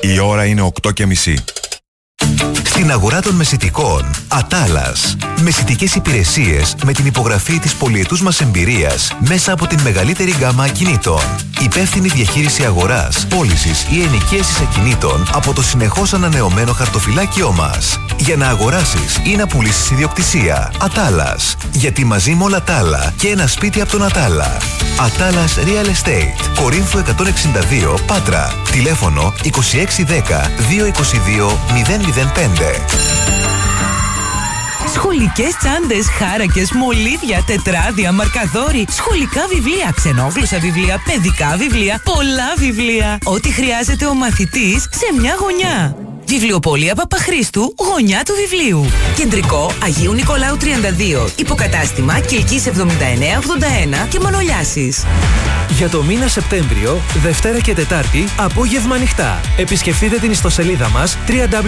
Η ώρα είναι 8:30. Στην αγορά των μεσιτικών, Ατάλας. Μεσιτικές υπηρεσίες με την υπογραφή της πολυετούς μας εμπειρίας μέσα από την μεγαλύτερη γκάμα ακινήτων. Υπεύθυνη διαχείριση αγοράς, πώλησης ή ενοικίασης ακινήτων από το συνεχώς ανανεωμένο χαρτοφυλάκιό μας. Για να αγοράσεις ή να πουλήσεις ιδιοκτησία. Ατάλας. Γιατί μαζί με όλα τα άλλα και ένα σπίτι από τον Ατάλα. Ατάλας Real Estate. Κορίνθου 162 Πάτρα. Τηλέφωνο 2610 222 005. Σχολικές τσάντες, χάρακες, μολύβια, τετράδια, μαρκαδόροι, σχολικά βιβλία, ξενόγλωσσα βιβλία, παιδικά βιβλία, πολλά βιβλία. Ό,τι χρειάζεται ο μαθητής σε μια γωνιά. Βιβλιοπωλεία Παπαχρήστου, γωνιά του βιβλίου. Κεντρικό Αγίου Νικολάου 32. Υποκατάστημα Κιλκής 7981 και Μανολιάσης. Για το μήνα Σεπτέμβριο, Δευτέρα και Τετάρτη, απόγευμα ανοιχτά. Επισκεφτείτε την ιστοσελίδα μας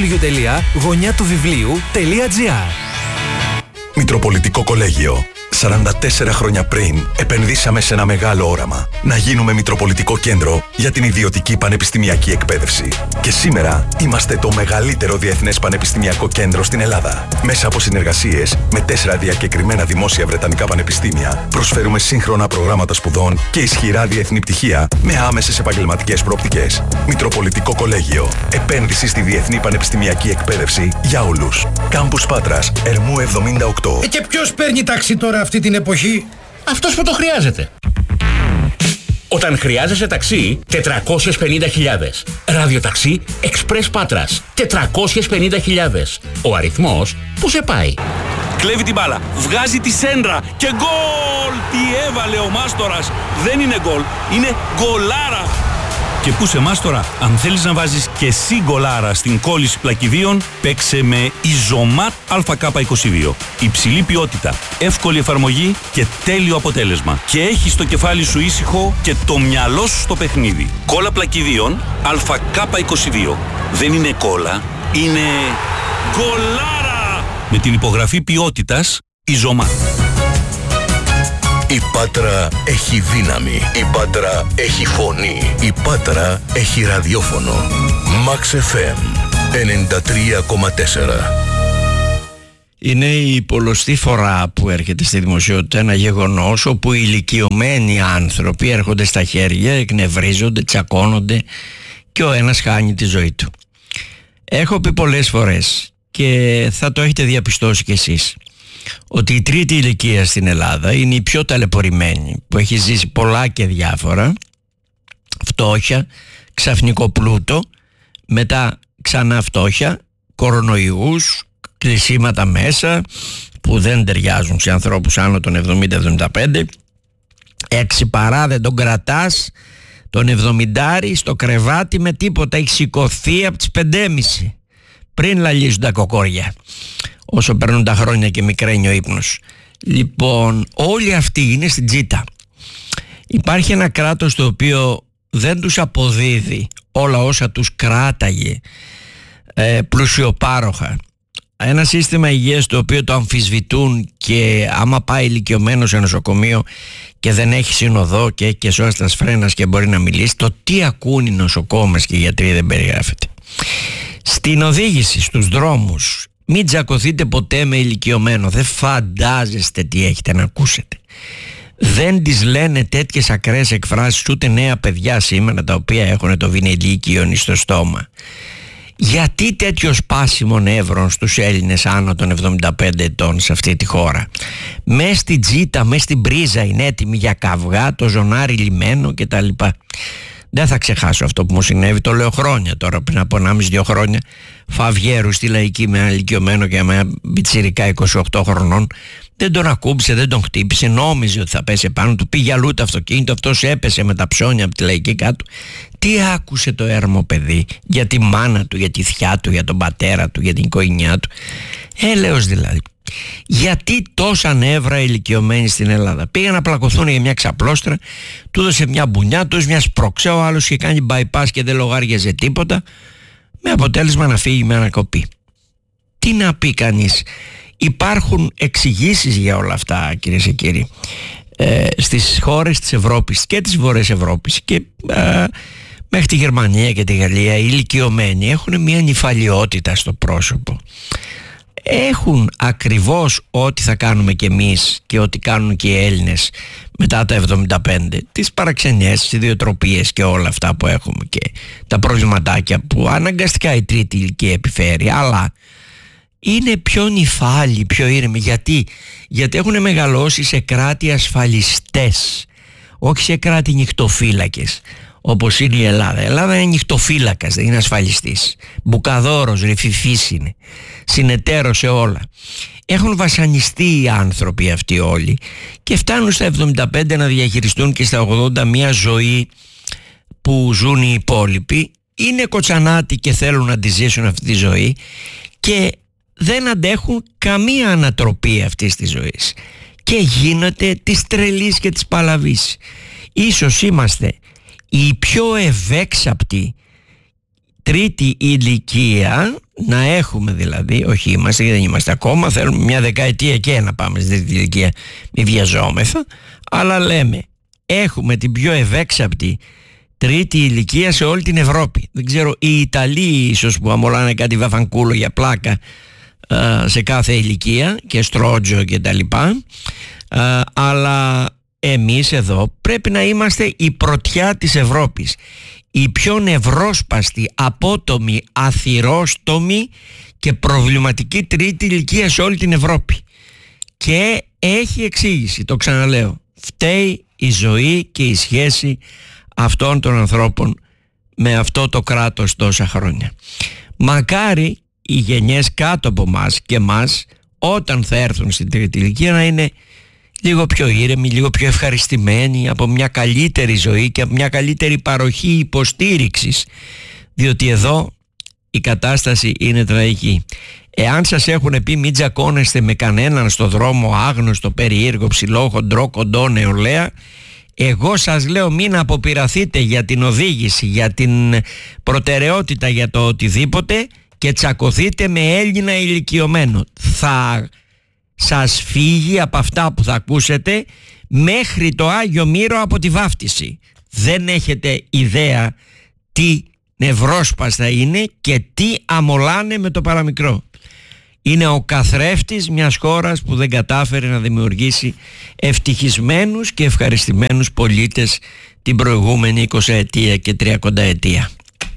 www.γωνιάτουβιβλίου.gr. Μητροπολιτικό Κολέγιο. 44 χρόνια πριν επενδύσαμε σε ένα μεγάλο όραμα. Να γίνουμε Μητροπολιτικό Κέντρο για την ιδιωτική πανεπιστημιακή εκπαίδευση. Και σήμερα είμαστε το μεγαλύτερο διεθνές πανεπιστημιακό κέντρο στην Ελλάδα. Μέσα από συνεργασίες με 4 διακεκριμένα δημόσια βρετανικά πανεπιστήμια, προσφέρουμε σύγχρονα προγράμματα σπουδών και ισχυρά διεθνή πτυχία με άμεσες επαγγελματικές προοπτικές. Μητροπολιτικό Κολέγιο. Επένδυση στη διεθνή πανεπιστημιακή εκπαίδευση για όλους. Κάμπους Πάτρας, Ερμού 78. Και ποιος παίρνει ταξί τώρα αυτή την εποχή? Αυτός που το χρειάζεται. Όταν χρειάζεσαι ταξί, 450.000. Ραδιοταξί Express Πάτρας, 450.000. Ο αριθμός που σε πάει. Κλέβει την μπάλα, βγάζει τη σέντρα και γκολ! Τι έβαλε ο Μάστορας! Δεν είναι γκολ, είναι γκολάρα! Και πού σε Μάστορα, αν θέλεις να βάζεις και εσύ γκολάρα στην κόλληση πλακιδίων, παίξε με Ιζωμάτ ΑΚ22. Υψηλή ποιότητα, εύκολη εφαρμογή και τέλειο αποτέλεσμα. Και έχεις το κεφάλι σου ήσυχο και το μυαλό σου στο παιχνίδι. Κόλλα πλακιδίων ΑΚ22. Δεν είναι κόλλα, είναι γκολάρα! Με την υπογραφή ποιότητας Ιζωμάτ. Η Πάτρα έχει δύναμη. Η Πάτρα έχει φωνή. Η Πάτρα έχει ραδιόφωνο. Max FM 93,4. Είναι η πολλωστή φορά που έρχεται στη δημοσιότητα ένα γεγονός όπου οι ηλικιωμένοι άνθρωποι έρχονται στα χέρια, εκνευρίζονται, τσακώνονται και ο ένας χάνει τη ζωή του. Έχω πει πολλές φορές και θα το έχετε διαπιστώσει κι εσείς ότι η τρίτη ηλικία στην Ελλάδα είναι η πιο ταλαιπωρημένη, που έχει ζήσει πολλά και διάφορα, φτώχεια, ξαφνικό πλούτο, μετά ξανά φτώχεια, κορονοϊούς, κλεισίματα μέσα που δεν ταιριάζουν σε ανθρώπους άνω των 70-75, 6 παρά δεν τον κρατάς, τον 70 στο κρεβάτι με τίποτα, έχει σηκωθεί από τις 5.30 πριν λαλίζουν τα κοκόρια, όσο παίρνουν τα χρόνια και μικραίνει ο ύπνος. Λοιπόν, όλοι αυτοί είναι στην τζίτα. Υπάρχει ένα κράτος το οποίο δεν τους αποδίδει όλα όσα τους κράταγε πλουσιοπάροχα. Ένα σύστημα υγείας το οποίο το αμφισβητούν, και άμα πάει ηλικιωμένος σε νοσοκομείο και δεν έχει συνοδό και έχει και σώστας φρένας και μπορεί να μιλήσει, το τι ακούν οι νοσοκόμες και οι γιατροί δεν περιγράφεται. Στην οδήγηση, στους δρόμους, μην τσακωθείτε ποτέ με ηλικιωμένο. Δεν φαντάζεστε τι έχετε να ακούσετε. Δεν τις λένε τέτοιες ακραίες εκφράσεις ούτε νέα παιδιά σήμερα, τα οποία έχουν το βινελίκιον στο στόμα. Γιατί τέτοιο σπάσιμο νεύρων στους Έλληνες άνω των 75 ετών σε αυτή τη χώρα? Μες στην τζίτα, μες στην πρίζα είναι έτοιμοι για καυγά, το ζωνάρι λιμένο κτλ. Δεν θα ξεχάσω αυτό που μου συνέβη, το λέω χρόνια τώρα, πριν από 1,5-2 χρόνια, Φαβιέρου στη Λαϊκή με ένα ηλικιωμένο και με ένα μπιτσιρικά 28 χρονών. Δεν τον ακούμπησε, δεν τον χτύπησε, νόμιζε ότι θα πέσει πάνω του, πήγε αλλού το αυτοκίνητο, αυτός έπεσε με τα ψώνια από τη Λαϊκή κάτω. Τι άκουσε το έρμο παιδί για τη μάνα του, για τη θιά του, για τον πατέρα του, για την οικογένειά του? Έλεος δηλαδή. Γιατί τόσα νεύρα ηλικιωμένοι στην Ελλάδα? Πήγαν να πλακωθούν για μια ξαπλώστρα, του έδωσε μια μπουνιά, του έδωσε μια σπρώξα, ο άλλος είχε κάνει bypass και δεν λογάριαζε τίποτα, με αποτέλεσμα να φύγει με ανακοπή. Τι να πει κανείς? Υπάρχουν εξηγήσεις για όλα αυτά, κυρίες και κύριοι, στις χώρες της Ευρώπης και της Βόρειας Ευρώπης, και μέχρι τη Γερμανία και τη Γαλλία, οι ηλικιωμένοι έχουν μια νηφαλιότητα στο πρόσωπο. Έχουν ακριβώς ό,τι θα κάνουμε κι εμείς και ό,τι κάνουν και οι Έλληνες μετά τα 75, τις παραξενιές, τις ιδιοτροπίες και όλα αυτά που έχουμε και τα προβληματάκια που αναγκαστικά η τρίτη ηλικία επιφέρει, αλλά είναι πιο νηφάλοι, πιο ήρεμοι. Γιατί έχουν μεγαλώσει σε κράτη ασφαλιστές, όχι σε κράτη νυχτοφύλακες όπως είναι η Ελλάδα. Η Ελλάδα είναι νυχτοφύλακας, δεν είναι ασφαλιστής. Μπουκαδόρος, ρεφιφής είναι, συνεταίρος σε όλα. Έχουν βασανιστεί οι άνθρωποι αυτοί όλοι και φτάνουν στα 75 να διαχειριστούν και στα 80 μια ζωή που ζουν οι υπόλοιποι. Είναι κοτσανάτοι και θέλουν να τη ζήσουν αυτή τη ζωή και δεν αντέχουν καμία ανατροπή αυτής της ζωής και γίνεται της τρελής και της παλαβής. Ίσως είμαστε η πιο ευέξαπτη τρίτη ηλικία να έχουμε, δηλαδή, όχι είμαστε και δεν είμαστε ακόμα, θέλουμε μια δεκαετία και να πάμε στη τρίτη ηλικία, μη βιαζόμεθα, αλλά λέμε έχουμε την πιο ευέξαπτη τρίτη ηλικία σε όλη την Ευρώπη. Δεν ξέρω, οι Ιταλοί ίσως που αμολάνε κάτι βαφανκούλο για πλάκα σε κάθε ηλικία και στρότζο και τα λοιπά, αλλά εμείς εδώ πρέπει να είμαστε η πρωτιά της Ευρώπης, η πιο νευρόσπαστη, απότομη, αθυρόστομη και προβληματική τρίτη ηλικία σε όλη την Ευρώπη. Και έχει εξήγηση, το ξαναλέω, φταίει η ζωή και η σχέση αυτών των ανθρώπων με αυτό το κράτος τόσα χρόνια. Μακάρι οι γενιές κάτω από μας και μας, όταν θα έρθουν στην τρίτη ηλικία, να είναι λίγο πιο ήρεμοι, λίγο πιο ευχαριστημένοι από μια καλύτερη ζωή και από μια καλύτερη παροχή υποστήριξης, διότι εδώ η κατάσταση είναι τραγική. Εάν σας έχουν πει μην τζακώνεστε με κανέναν στο δρόμο, άγνωστο, περίεργο, ψηλό, χοντρό, κοντό, νεολαία, εγώ σας λέω μην αποπειραθείτε για την οδήγηση, για την προτεραιότητα, για το οτιδήποτε και τσακωθείτε με Έλληνα ηλικιωμένο. Θα σας φύγει από αυτά που θα ακούσετε μέχρι το Άγιο Μύρο από τη βάφτιση. Δεν έχετε ιδέα τι νευρόσπαστα είναι και τι αμολάνε με το παραμικρό. Είναι ο καθρέφτης μιας χώρας που δεν κατάφερε να δημιουργήσει ευτυχισμένους και ευχαριστημένους πολίτες την προηγούμενη 20 ετία και 30 ετία.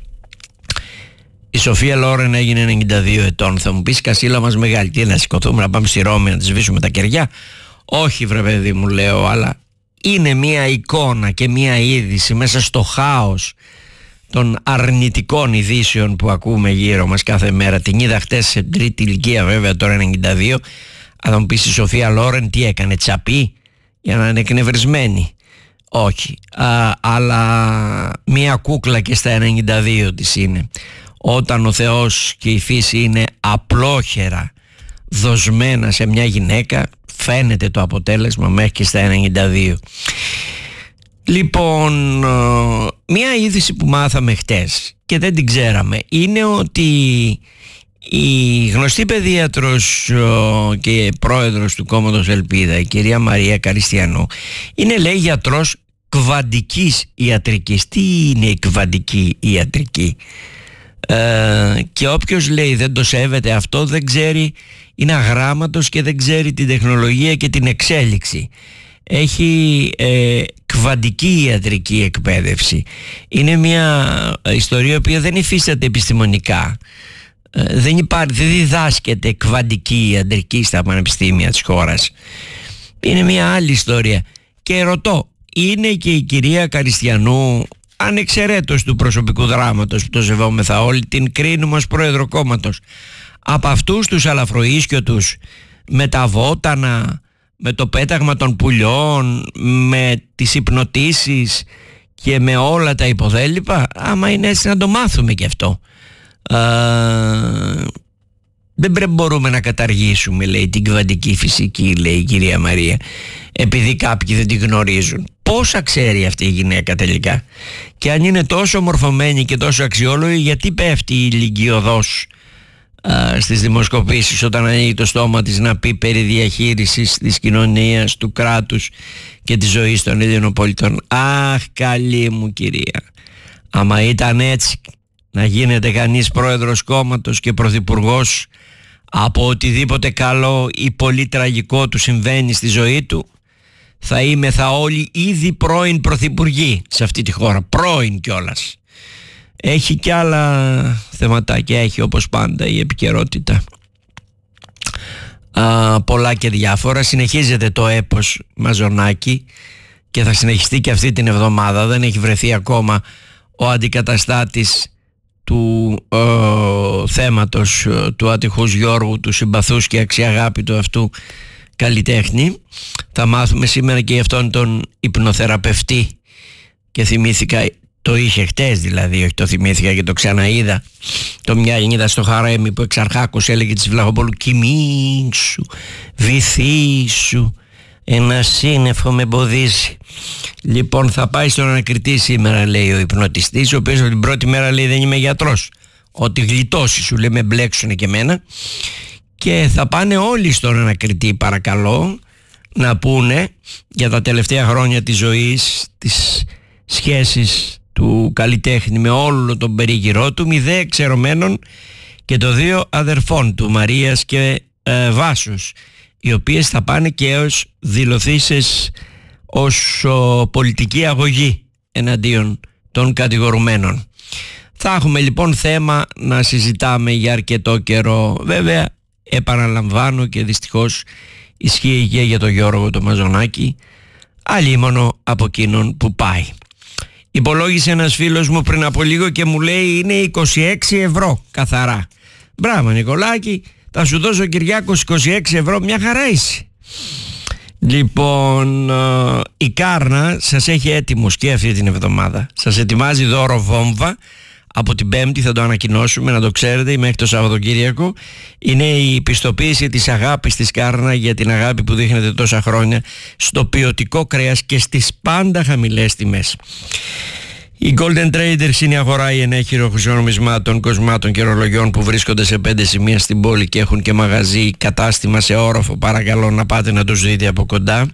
Η Σοφία Λόρεν έγινε 92 ετών. Θα μου πεις, Κασίλα μας μεγάλη, τι να σηκωθούμε να πάμε στη Ρώμη να τη σβήσουμε τα κεριά? Όχι βρε παιδί μου, λέω, αλλά είναι μια εικόνα και μια είδηση μέσα στο χάος των αρνητικών ειδήσεων που ακούμε γύρω μας κάθε μέρα. Την είδα χτες σε τρίτη ηλικία, βέβαια τώρα 92. Αν μου πεις η Σοφία Λόρεν τι έκανε, τσαπί για να είναι εκνευρισμένη? Όχι, αλλά μια κούκλα και στα 92 της είναι. Όταν ο Θεός και η φύση είναι απλόχερα δοσμένα σε μια γυναίκα, φαίνεται το αποτέλεσμα μέχρι και στα 92. Λοιπόν, μια είδηση που μάθαμε χτες και δεν την ξέραμε είναι ότι η γνωστή παιδίατρος και πρόεδρος του κόμματος Ελπίδα, η κυρία Μαρία Καριστιανού, είναι, λέει, γιατρός κβαντικής ιατρικής. Τι είναι η κβαντική ιατρική? Και όποιος, λέει, δεν το σέβεται αυτό δεν ξέρει, είναι αγράμματος και δεν ξέρει την τεχνολογία και την εξέλιξη. Έχει κβαντική ιατρική εκπαίδευση. Είναι μια ιστορία που δεν υφίσταται επιστημονικά. Δεν διδάσκεται κβαντική ιατρική στα πανεπιστήμια της χώρας. Είναι μια άλλη ιστορία. Και ρωτώ, είναι και η κυρία Καριστιανού, ανεξαιρέτως του προσωπικού δράματος που το σεβόμεθα όλοι, την κρίνουμε ως πρόεδρο κόμματος, από αυτούς τους αλαφροίσκιωτους με τα βότανα, με το πέταγμα των πουλιών, με τις υπνοτήσεις και με όλα τα υποδέλυπα? Άμα είναι έτσι να το μάθουμε και αυτό. Δεν μπορούμε να καταργήσουμε, λέει, την κβαντική φυσική, λέει η κυρία Μαρία, επειδή κάποιοι δεν την γνωρίζουν. Πόσα ξέρει αυτή η γυναίκα τελικά? Και αν είναι τόσο μορφωμένη και τόσο αξιόλογη, γιατί πέφτει η ηλικιωδώς στις δημοσκοπήσεις όταν ανοίγει το στόμα της να πει περί διαχείρισης της κοινωνίας, του κράτους και της ζωής των ίδιων πολιτών? Αχ, καλή μου κυρία, Άμα ήταν έτσι να γίνεται κανείς πρόεδρος κόμματος και πρωθυπουργός από οτιδήποτε καλό ή πολύ τραγικό του συμβαίνει στη ζωή του, θα όλοι ήδη πρώην πρωθυπουργοί σε αυτή τη χώρα, πρώην κιόλας. Έχει κι άλλα θεματάκια, έχει όπως πάντα η επικαιρότητα. Πολλά και διάφορα. Συνεχίζεται το έπος Μαζονάκη και θα συνεχιστεί και αυτή την εβδομάδα. Δεν έχει βρεθεί ακόμα ο αντικαταστάτης του θέματος του ατυχούς Γιώργου, του συμπαθούς και αξιαγάπητου αυτού καλλιτέχνη. Θα μάθουμε σήμερα και αυτόν τον υπνοθεραπευτή, και θυμήθηκα, το είχε χτες δηλαδή, όχι το θυμήθηκα και το ξαναείδα, το μια είδα στο Χαρέμι που εξ αρχάκος έλεγε της Βλαχοπόλου, κοιμήσου, βυθίσου, ένα σύννεφο με εμποδίζει. Λοιπόν, θα πάει στον ανακριτή σήμερα, λέει ο υπνοτιστής, ο οποίος την πρώτη μέρα λέει δεν είμαι γιατρός, ότι γλιτώσει σου λέει, με μπλέξουνε και εμένα, και θα πάνε όλοι στον ανακριτή, παρακαλώ, να πούνε για τα τελευταία χρόνια της ζωής, τις σχέσεις του καλλιτέχνη με όλο τον περίγυρό του, μη δε εξαιρωμένων και των δύο αδερφών του, Μαρίας και Βάσος, οι οποίες θα πάνε και ως δηλωθήσεις ως πολιτική αγωγή εναντίον των κατηγορουμένων. Θα έχουμε λοιπόν θέμα να συζητάμε για αρκετό καιρό. Βέβαια, επαναλαμβάνω και δυστυχώς ισχύει και για τον Γιώργο το Μαζονάκη, αλλήμωνο από εκείνον που πάει. Υπολόγισε ένας φίλος μου πριν από λίγο και μου λέει είναι 26 ευρώ καθαρά. Μπράβο Νικολάκη, θα σου δώσω Κυριάκος 26 ευρώ, μια χαρά είσαι. Λοιπόν, η Κάρνα σας έχει έτοιμους και αυτή την εβδομάδα. Σας ετοιμάζει δώρο βόμβα. Από την Πέμπτη θα το ανακοινώσουμε, να το ξέρετε, μέχρι το Σαββατοκύριακο. Είναι η πιστοποίηση της αγάπης της Κάρνα για την αγάπη που δείχνετε τόσα χρόνια στο ποιοτικό κρέας και στις πάντα χαμηλές τιμές. Η Golden Traders είναι η αγορά η ενέχειρο χρυσονομισμάτων, κοσμάτων και ρολογιών που βρίσκονται σε 5 σημεία στην πόλη και έχουν και μαγαζί, κατάστημα σε όροφο. Παρακαλώ να πάτε να τους δείτε από κοντά.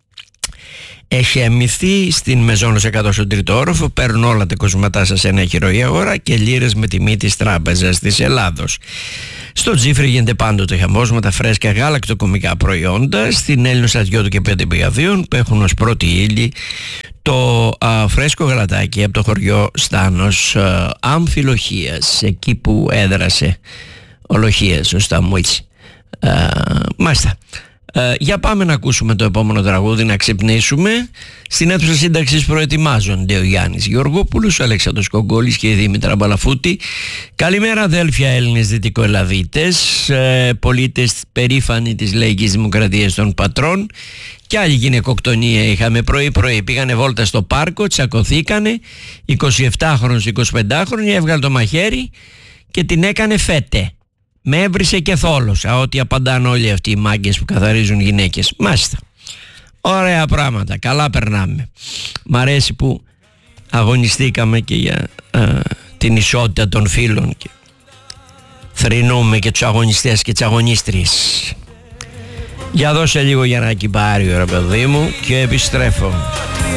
Έχει εμμυθεί στην Μεζόνος 100 στον τρίτο όροφο. Παίρνουν όλα τα κοσματά σας ένα χειρό η αγορά και λίρες με τιμή της Τράπεζας της Ελλάδος. Στο Τζίφρι γίνεται πάντοτε χαμός με τα φρέσκα γαλακτοκομικά προϊόντα. Στην Έλληνος Ατιώτου και 5 πηγαδίων που έχουν ως πρώτη ύλη το φρέσκο γαλατάκι από το χωριό Στάνος Αμφιλοχίας, εκεί που έδρασε ολοχία, σωστά μου έτσι. Μάλιστα. Για πάμε να ακούσουμε το επόμενο τραγούδι, να ξυπνήσουμε. Στην αίθουσα σύνταξης προετοιμάζονται ο Γιάννης Γεωργόπουλος, ο Αλέξανδρος Κογκόλης και η Δήμητρα Μπαλαφούτη. Καλημέρα αδέλφια Έλληνες Δυτικοελλαδίτες, πολίτες περήφανοι της Λαϊκής Δημοκρατίας των Πατρών. Κι άλλη γυναικοκτονία είχαμε πρωί-πρωί. Πήγανε βόλτα στο πάρκο, τσακωθήκανε. 27χρονος, 25χρονη, έβγαλε το μαχαίρι και την έκανε φέτε. Με έβρισε και θόλωσα, ό,τι απαντάνε όλοι αυτοί οι μάγκες που καθαρίζουν γυναίκες. Μάλιστα. Ωραία πράγματα, καλά περνάμε. Μ' αρέσει που αγωνιστήκαμε και για την ισότητα των φίλων και θρηνούμε και τους αγωνιστές και τις αγωνίστριες. Για δώσε λίγο για να κυμπάρει ρε παιδί μου και επιστρέφω.